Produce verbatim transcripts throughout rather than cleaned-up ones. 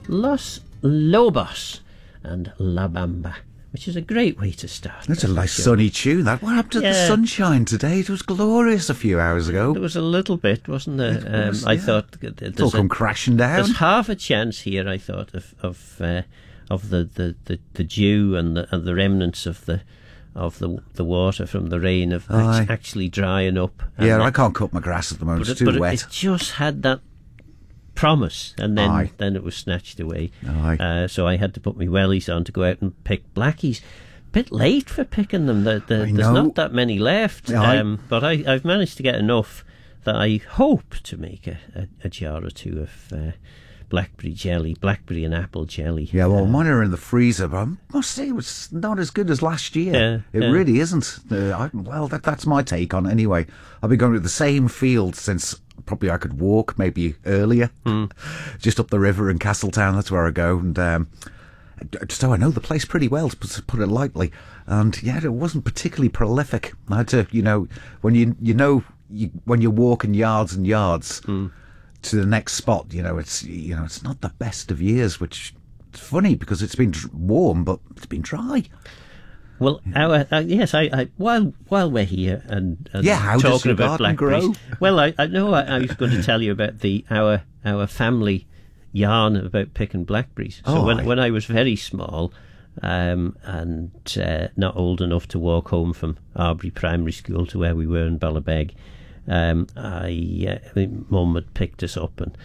Los Lobos and La Bamba, which is a great way to start. That's a nice sunny tune, that. What happened to Yeah. the sunshine today? It was glorious a few hours ago. There was a little bit, wasn't there? It was, um, I yeah. thought th- It's all there's, come a, crashing down. there's half a chance here, I thought, of of uh, of the, the, the, the dew and the and the remnants of the of the the water from the rain of Aye. act- actually drying up. And Yeah, it- I can't cut my grass at the moment. but It's it, too but wet. It just had that promise, and then Aye. then it was snatched away. Aye. Uh, so I had to put my wellies on to go out and pick blackies. Bit late for picking them. The, the, I there's know. not that many left, Aye. um, but I, I've managed to get enough that I hope to make a, a, a jar or two of uh, blackberry jelly, blackberry and apple jelly. Yeah, well, Uh, mine are in the freezer, but I must say it was not as good as last year. Yeah, it yeah. really isn't. Uh, I, well, that, that's my take on it anyway. I've been going to the same field since probably I could walk, maybe earlier, Hmm. just up the river in Castletown. That's where I go, and um, so I know the place pretty well, to put to put it lightly. And yeah, it wasn't particularly prolific. I had to, you know, when you you know you, when you're walking yards and yards Hmm. to the next spot, you know, it's you know it's not the best of years, which is funny because it's been dr- warm, but it's been dry. Well, our, uh, yes, I, I while while we're here and, and Yeah, how does talking your about garden blackberries, grow? well, I, I know I, I was going to tell you about the our our family yarn about picking blackberries. So Oh, when aye. when I was very small, um, and uh, not old enough to walk home from Arbury Primary School to where we were in Ballabeg, um, I uh, my mum had picked us up, and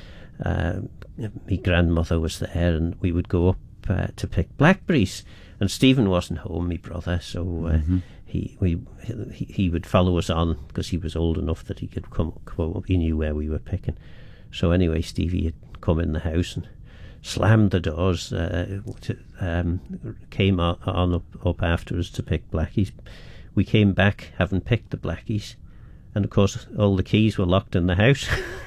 uh, my grandmother was there, and we would go up uh, to pick blackberries. And Stephen wasn't home, my brother, so uh, Mm-hmm. he we he, he would follow us on because he was old enough that he could come, come up. He knew where we were picking. So anyway, Stevie had come in the house and slammed the doors. Uh, to, um, came on, on up, up after us to pick blackies. We came back having picked the blackies, and of course all the keys were locked in the house.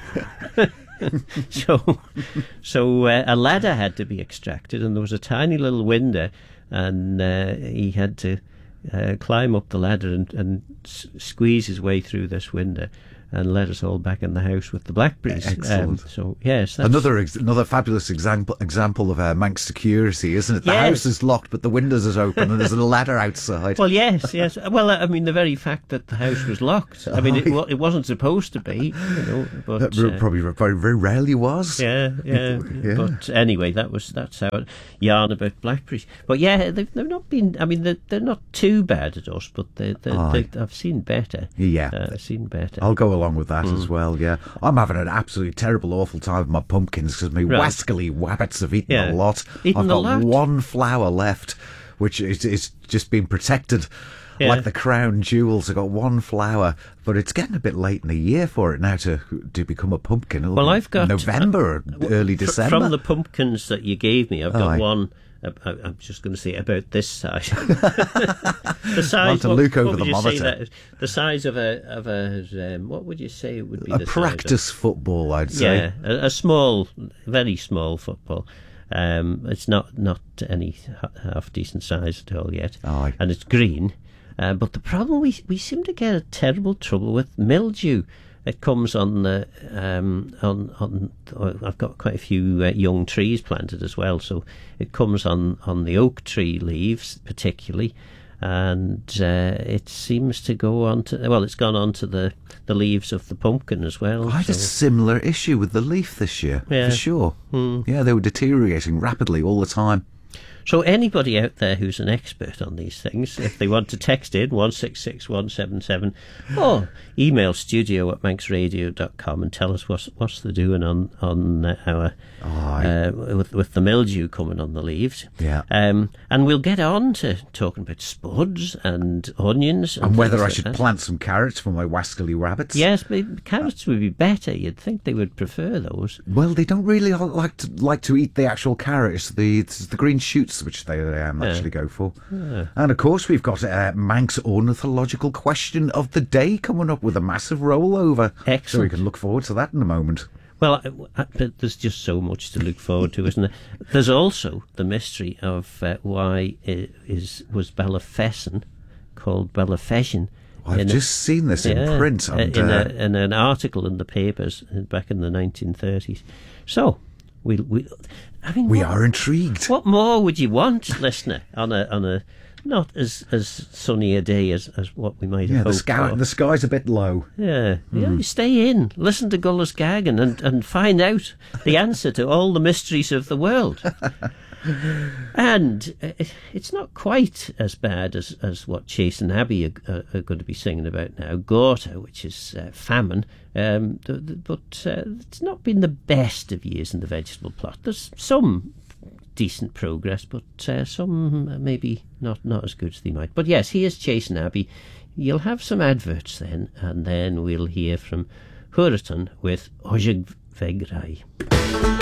so so uh, a ladder had to be extracted, and there was a tiny little window, and uh, he had to uh, climb up the ladder and, and s- squeeze his way through this window and let us all back in the house with the blackberries. Excellent. Um, so yes, that's, Another ex- another fabulous example example of uh, Manx security, isn't it? The Yes. house is locked, but the windows is open, and there's a ladder outside. Well, yes, yes. Well, I mean, the very fact that the house was locked. I mean, it, wa- it wasn't supposed to be, you know. But That r- uh, probably very, very rarely was. yeah, yeah, Yeah. But anyway, that was that's our yarn about blackberries. But yeah, they've, they've not been. I mean, they're, they're not too bad at us, but they, they, Aye. they, I've seen better. Yeah. uh, I've seen better. I'll go along with that Mm. as well, yeah. I'm having an absolutely terrible, awful time with my pumpkins because my Right. wascally wabbits have eaten Yeah. a lot. Eaten I've a got lot? one flower left, which is, is just been protected Yeah. like the crown jewels. I've got one flower, but it's getting a bit late in the year for it now to to become a pumpkin. It'll Well, be I've got- November or early Fr- December. From the pumpkins that you gave me, I've got Aye. one. uh, I, I'm just going to say about this size. the size. to what, look over what would the you say monitor. that is? The size of a of a. Um, what would you say it would be? a the size of? practice football, I'd say. Yeah, a, a small, very small football. Um, it's not not any ha- half decent size at all yet, Aye. and it's green. Uh, but the problem we we seem to get a terrible trouble with mildew. It comes on the um, on on. oh, I've got quite a few uh, young trees planted as well, so it comes on on the oak tree leaves particularly, and uh, it seems to go on to well, it's gone on to the the leaves of the pumpkin as well. I had a so- similar issue with the leaf this year, Yeah. for sure. Hmm. Yeah, they were deteriorating rapidly all the time. So anybody out there who's an expert on these things, if they want to text in one six six one seven seven or email studio at manx radio dot com and tell us what's what's the doing on on uh, our Aye. uh, with with the mildew coming on the leaves. Yeah. Um, and we'll get on to talking about spuds and onions and, And whether things I like should that. plant some carrots for my wascally rabbits. Yes, but carrots would be better. You'd think they would prefer those. Well, they don't really like to like to eat the actual carrots. The it's the green shoots which they um, actually go for. And of course, we've got a Manx ornithological question of the day coming up with a massive rollover. So we Excellent. can look forward to that in a moment. Well, I, I, but there's just so much to look forward to, isn't there? There's also the mystery of uh, why i- is was Bellafessin called Bellafessin. I've in a- just seen this in yeah, print. uh, And, in, uh, a, in an article in the papers uh, back in the nineteen thirties. So, we we I mean, we what, are intrigued. What more would you want, listener, on a on a not as as sunny a day as, as what we might have Yeah, the hoped sky, for. the sky's a bit low. Yeah, yeah. You stay in, listen to Gullis Gagan, and and find out the answer to all the mysteries of the world. And uh, it's not quite as bad as, as what Chase and Abby are, are, are going to be singing about now, Gorta, which is uh, famine. Um, the, the, but uh, it's not been the best of years in the vegetable plot. There's some decent progress, but uh, some maybe not, not as good as they might. But yes, here's Chase and Abby. You'll have some adverts then, and then we'll hear from Huraton with Ojig Vegrai.